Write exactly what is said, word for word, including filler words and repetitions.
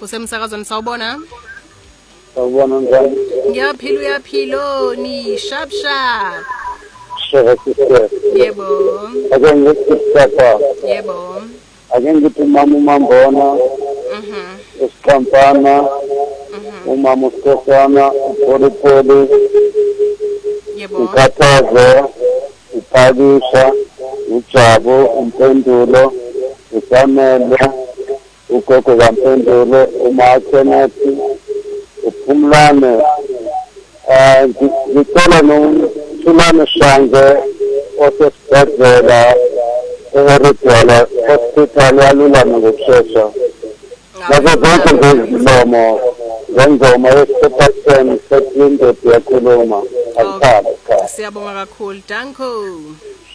usemsakazweni sawubona. Sawubona njani? Ngiyaphila uyaphilo ni sharp sharp. Sure sister. Yebo. Ake ngikuthatha. Yebo. Ake ngithi mama umambona. Mhm. Isikampana. Mhm. Umama uSkhosana, uPolipoli. Yebo. Ukhathazo, uPakisha, uJabu, uMpendulo, uSamele, uGogo kaMpendulo, uMakenethi, uPhumlane. Eh ngicela noMthulane Shange osesibhedlela eRidwala Hospital yalulama ngokushesha. Nazo zonke izimomo zengoma ye-Super ten sekulindwe yakhuluma. Akukhali. Siyabonga kakhulu. Danko.